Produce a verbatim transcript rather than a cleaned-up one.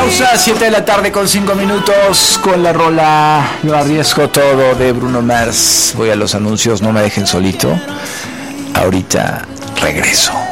pausa, siete de la tarde con cinco minutos con la rola Lo arriesgo todo de Bruno Mars. Voy a los anuncios, no me dejen solito. Ahorita regreso.